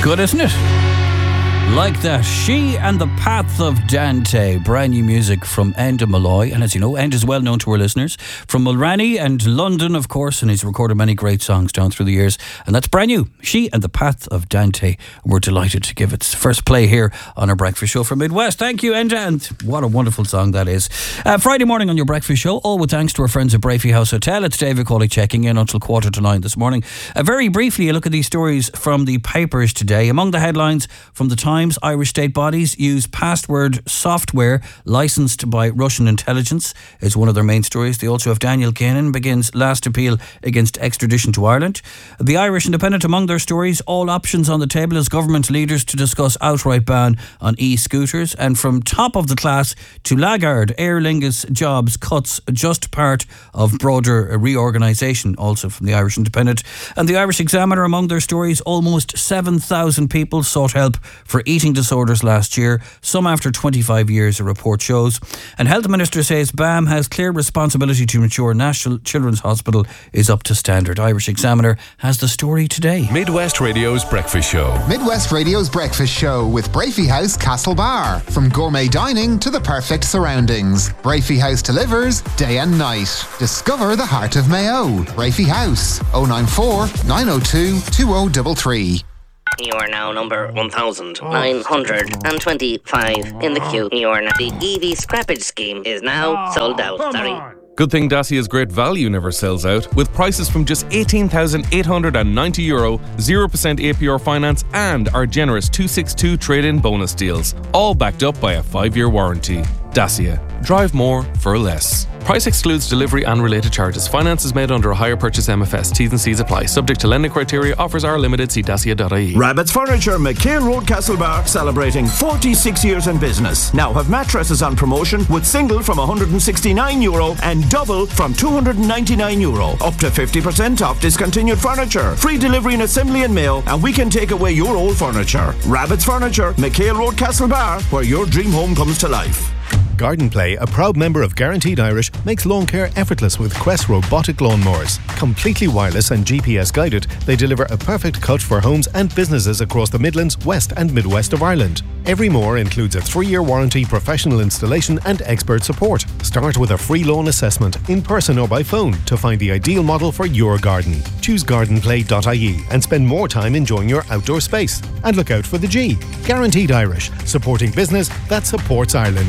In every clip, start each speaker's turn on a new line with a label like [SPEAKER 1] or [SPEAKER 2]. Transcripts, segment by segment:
[SPEAKER 1] good, isn't it? Like that, She and the Path of Dante, brand new music from Enda Malloy. And as you know, Enda is well known to our listeners from Mulranny and London, of course, and he's recorded many great songs down through the years. And that's brand new, She and the Path of Dante. We're delighted to give its first play here on our breakfast show from Midwest. Thank you, Enda, and what a wonderful song that is. Friday morning on your breakfast show, all with thanks to our friends at Brafey House Hotel. It's David Cawley checking in until 8:45 this morning. Very briefly, a look at these stories from the papers today. Among the headlines from the Times, Irish state bodies use password software licensed by Russian intelligence is one of their main stories. They also have Daniel Keenan begins last appeal against extradition to Ireland. The Irish Independent among their stories, all options on the table as government leaders to discuss outright ban on e-scooters. And from top of the class to laggard, Aer Lingus jobs cuts just part of broader reorganisation, also from the Irish Independent. And the Irish Examiner among their stories, almost 7,000 people sought help for eating disorders last year, some after 25 years, a report shows. And Health Minister says BAM has clear responsibility to ensure National Children's Hospital is up to standard. Irish Examiner has the story today.
[SPEAKER 2] Midwest Radio's Breakfast Show.
[SPEAKER 3] Midwest Radio's Breakfast Show with Brafey House Castlebar. From gourmet dining to the perfect surroundings, Brafey House delivers day and night. Discover the heart of Mayo. Brafey House, 094 902 2033.
[SPEAKER 4] You are now number 1,925 in the queue. The EV scrappage scheme is now sold out. Sorry.
[SPEAKER 2] Good thing Dacia's great value never sells out, with prices from just €18,890, 0% APR finance and our generous 262 trade-in bonus deals, all backed up by a 5-year warranty. Dacia. Drive more for less. Price excludes delivery and related charges. Finance is made under a hire purchase MFS. T's and C's apply. Subject to lending criteria. Offers are limited. See dacia.ie.
[SPEAKER 5] Rabbit's Furniture, McHale Road, Castlebar, celebrating 46 years in business. Now have mattresses on promotion with single from €169 and double from €299. Up to 50% off discontinued furniture. Free delivery and assembly and mail, and we can take away your old furniture. Rabbit's Furniture, McHale Road, Castlebar, where your dream home comes to life.
[SPEAKER 6] Garden Play, a proud member of Guaranteed Irish, makes lawn care effortless with Quest robotic lawnmowers. Completely wireless and GPS guided, they deliver a perfect cut for homes and businesses across the Midlands, West and Midwest of Ireland. Every mower includes a 3-year warranty, professional installation and expert support. Start with a free lawn assessment, in person or by phone, to find the ideal model for your garden. Choose gardenplay.ie and spend more time enjoying your outdoor space. And look out for the G. Guaranteed Irish, supporting business that supports Ireland.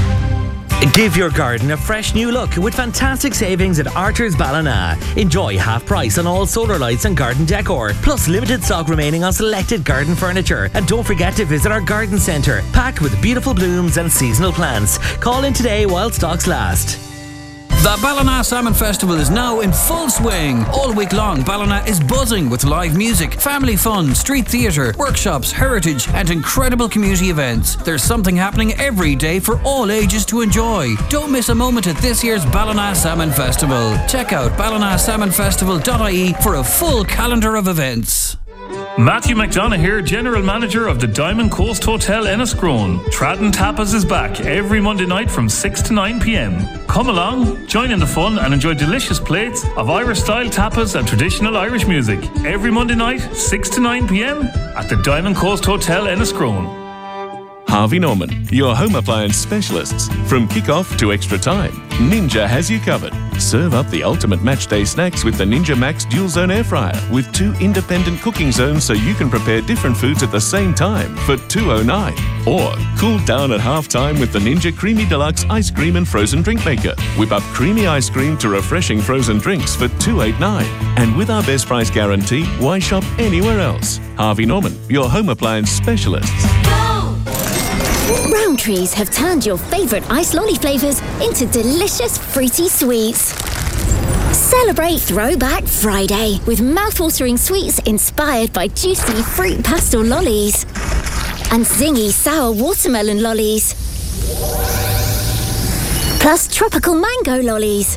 [SPEAKER 7] Give your garden a fresh new look with fantastic savings at Archer's Ballina. Enjoy half price on all solar lights and garden decor, plus limited stock remaining on selected garden furniture. And don't forget to visit our garden centre, packed with beautiful blooms and seasonal plants. Call in today while stocks last.
[SPEAKER 1] The Ballina Salmon Festival is now in full swing. All week long, Ballina is buzzing with live music, family fun, street theatre, workshops, heritage and incredible community events. There's something happening every day for all ages to enjoy. Don't miss a moment at this year's Ballina Salmon Festival. Check out ballinasalmonfestival.ie for a full calendar of events.
[SPEAKER 8] Matthew McDonough here, General Manager of the Diamond Coast Hotel Enniscrone. Tradden Tapas is back every Monday night from 6 to 9 p.m. Come along, join in the fun and enjoy delicious plates of Irish-style tapas and traditional Irish music. Every Monday night, 6 to 9 p.m. at the Diamond Coast Hotel Enniscrone.
[SPEAKER 2] Harvey Norman, your home appliance specialists. From kick-off to extra time, Ninja has you covered. Serve up the ultimate matchday snacks with the Ninja Max Dual Zone Air Fryer with 2 independent cooking zones so you can prepare different foods at the same time for $2.09. Or cool down at half-time with the Ninja Creamy Deluxe Ice Cream and Frozen Drink Maker. Whip up creamy ice cream to refreshing frozen drinks for $2.89. And with our best price guarantee, why shop anywhere else? Harvey Norman, your home appliance specialists.
[SPEAKER 9] Rowntree's have turned your favourite ice lolly flavours into delicious fruity sweets. Celebrate Throwback Friday with mouthwatering sweets inspired by juicy fruit pastel lollies and zingy sour watermelon lollies, plus tropical mango lollies.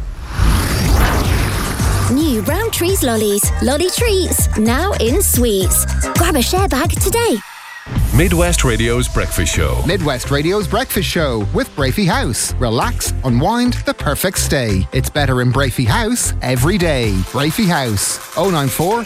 [SPEAKER 9] New Rowntree's lollies, lolly treats, now in sweets. Grab a share bag today.
[SPEAKER 2] Midwest Radio's Breakfast Show.
[SPEAKER 3] Midwest Radio's Breakfast Show with Brafey House. Relax, unwind, the perfect stay. It's better in Brafey House every day. Brafey House, 094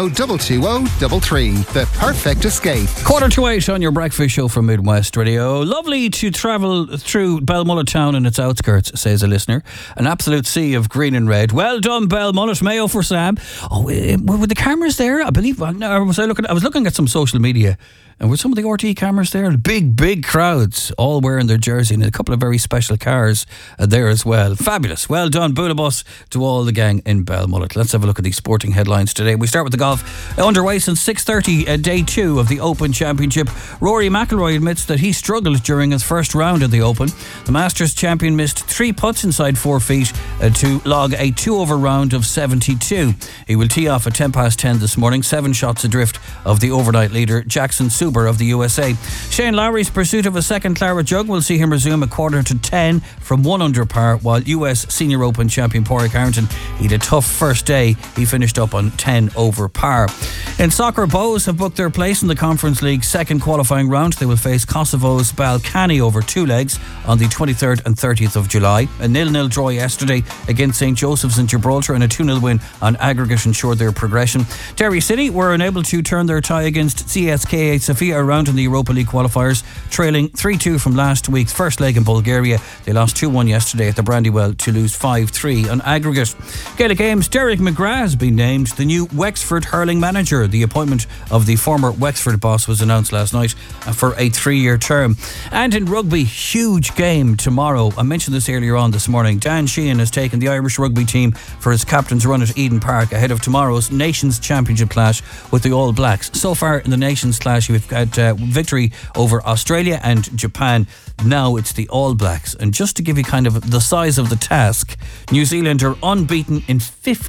[SPEAKER 3] 90 The perfect escape.
[SPEAKER 1] 7:45 on your Breakfast Show from Midwest Radio. Lovely to travel through Belmullet town and its outskirts, says a listener. An absolute sea of green and red. Well done, Belmullet. Mayo for Sam. Oh, were the cameras there? I believe. I was looking at some social media. And were some of the RTE cameras there? Big crowds, all wearing their jersey, and a couple of very special cars there as well. Fabulous. Well done, Boolabus, to all the gang in Belmullet. Let's have a look at the sporting headlines today. We start with the golf. Underway since 6:30, day 2 of the Open Championship. Rory McIlroy admits that he struggled during his first round of the Open. The Masters champion missed 3 putts inside 4 feet to log a 2-over round of 72. He will tee off at 10:10 this morning, 7 shots adrift of the overnight leader, Jackson Suber of the USA. Shane Lowry's pursuit of a second Claret Jug will see him resume at 9:45 from 1 under par, while US Senior Open champion Pádraig Harrington, he had a tough first day. He finished up on 10 over par. In soccer, Bohs have booked their place in the Conference League second qualifying round. They will face Kosovo's Balkany over 2 legs on the 23rd and 30th of July. A 0-0 draw yesterday against St. Joseph's in Gibraltar and a 2-0 win on aggregate ensured their progression. Derry City were unable to turn their tie against CSKA Sofia around in the Europa League qualifiers, trailing 3-2 from last week's first leg in Bulgaria. They lost 2-1 yesterday at the Brandywell to lose 5-3 on aggregate. Gaelic Games, Derek McGrath has been named the new Wexford hurling manager. The appointment of the former Wexford boss was announced last night for a 3-year term. And in rugby, huge game tomorrow. I mentioned this earlier on this morning. Dan Sheehan has taken the Irish rugby team for his captain's run at Eden Park ahead of tomorrow's Nations Championship clash with the All Blacks. So far in the Nations clash, we've had victory over Australia and Japan. Now it's the All Blacks. And just to give you kind of the size of the task, New Zealand are unbeaten in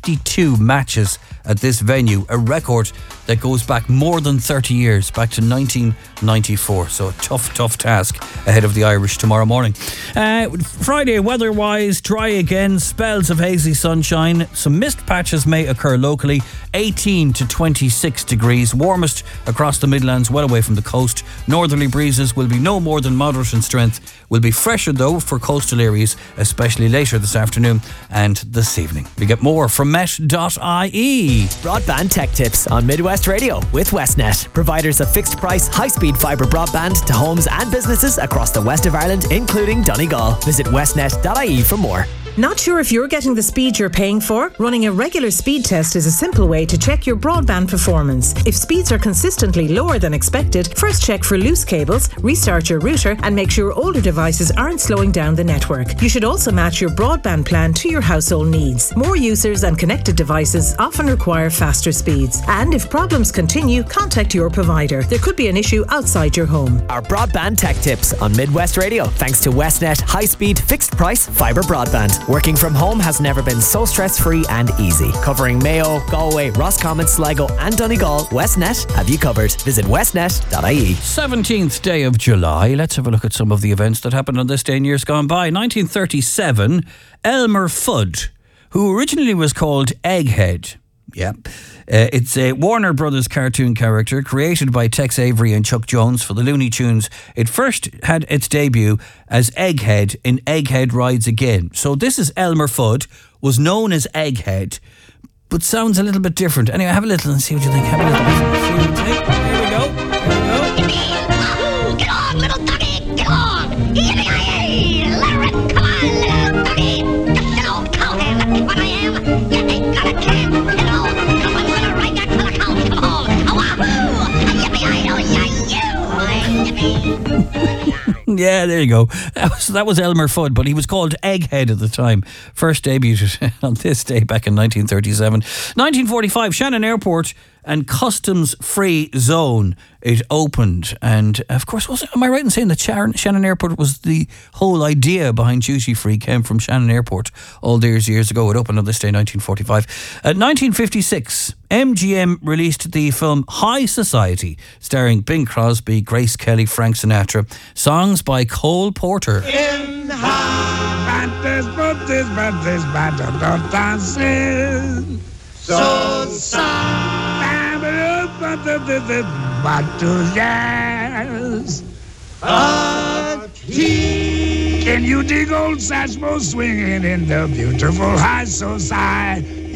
[SPEAKER 1] 52 matches at this venue, a record that goes back more than 30 years, back to 1994. So a tough task ahead of the Irish tomorrow morning. Friday, weather-wise, dry again, spells of hazy sunshine. Some mist patches may occur locally. 18 to 26 degrees, warmest across the Midlands, well away from the coast. Northerly breezes will be no more than moderate in strength. Will be fresher though for coastal areas, especially later this afternoon and this evening. We get more from Met.ie.
[SPEAKER 10] Broadband tech tips on Midwest Radio with Westnet, providers of fixed price, high-speed fibre broadband to homes and businesses across the west of Ireland, including Donegal. Visit westnet.ie for more.
[SPEAKER 11] Not sure if you're getting the speed you're paying for? Running a regular speed test is a simple way to check your broadband performance. If speeds are consistently lower than expected, first check for loose cables, restart your router, and make sure older devices aren't slowing down the network. You should also match your broadband plan to your household needs. More users and connected devices often require faster speeds. And if problems continue, contact your provider. There could be an issue outside your home.
[SPEAKER 10] Our broadband tech tips on Midwest Radio, thanks to Westnet high-speed, fixed-price fibre broadband. Working from home has never been so stress-free and easy. Covering Mayo, Galway, Roscommon, Sligo and Donegal, Westnet have you covered. Visit westnet.ie.
[SPEAKER 1] 17th day of July. Let's have a look at some of the events that happened on this day in years gone by. 1937, Elmer Fudd, who originally was called Egghead. Yeah. It's a Warner Brothers cartoon character created by Tex Avery and Chuck Jones for the Looney Tunes. It first had its debut as Egghead in Egghead Rides Again. So this is Elmer Fudd, was known as Egghead, but sounds a little bit different. Anyway, have a little and see what you think. Have a little. See what you think. Here we go.
[SPEAKER 12] Get on, little doggy, get on. Yippee-yi-yi, Larry, come on, little doggy. Just an old cowhand, that's what I am. You ain't got a chance, you know. Come on, gonna ride that to the cows, come on. Wahoo! Yippee-yi-yi-yi-yi.
[SPEAKER 1] Yeah, there you go. That was Elmer Fudd, but he was called Egghead at the time. First debuted on this day back in 1937. 1945, Shannon Airport and Customs Free Zone. It opened, and of course, am I right in saying that Shannon Airport was the whole idea behind duty free came from Shannon Airport all these years ago? It opened on this day, 1945. 1956, MGM released the film High Society, starring Bing Crosby, Grace Kelly, Frank Sinatra. Songs by Cole Porter.
[SPEAKER 13] In high so sad. bottles, yes. But he... Can you dig old Satchmo swinging in the beautiful high society?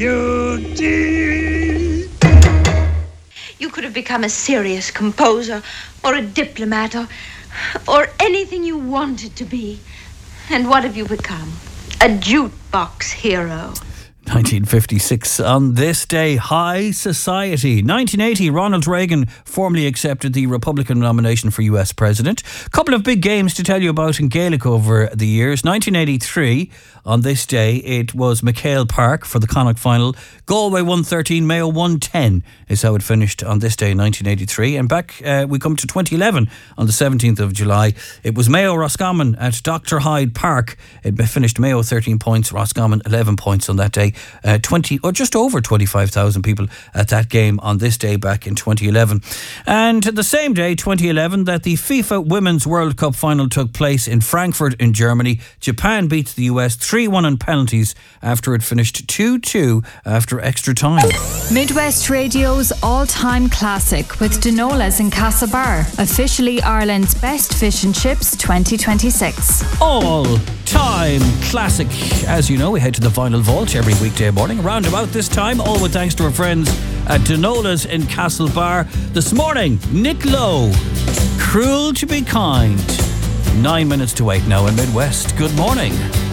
[SPEAKER 14] You could have become a serious composer or a diplomat or anything you wanted to be. And what have you become? A jukebox hero.
[SPEAKER 1] 1956, on this day, high society. 1980, Ronald Reagan formally accepted the Republican nomination for US President. A couple of big games to tell you about in Gaelic over the years. 1983, on this day, it was McHale Park for the Connacht final. Galway 113, Mayo 110 is how it finished on this day, 1983. And back, we come to 2011, on the 17th of July. It was Mayo Roscommon at Dr. Hyde Park. It finished Mayo 13 points, Roscommon 11 points on that day. 20 or just over 25,000 people at that game on this day back in 2011. And the same day, 2011, that the FIFA Women's World Cup final took place in Frankfurt in Germany. Japan beat the US 3-1 on penalties after it finished 2-2 after extra time.
[SPEAKER 15] Midwest Radio's all-time classic with Dinolas in Castlebar, officially Ireland's best fish and chips 2026.
[SPEAKER 1] All-time classic. As you know, we head to the Vinyl Vault every weekday morning around about this time, all with thanks to our friends at Dinolas in Castlebar. This morning, Nick Lowe, Cruel to be Kind. 9 minutes to 8 now in Midwest. Good morning.